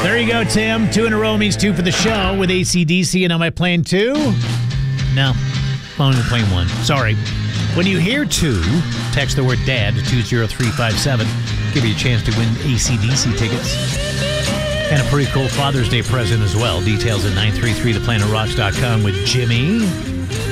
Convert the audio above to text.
There you go, Tim. 2 in a row means 2 for the show with AC/DC. And am I playing 2? No, I'm only playing 1. Sorry. When you hear 2, text the word DAD to 20357. Give you a chance to win AC/DC tickets. And a pretty cool Father's Day present as well. Details at 933theplanetrocks.com with Jimmy.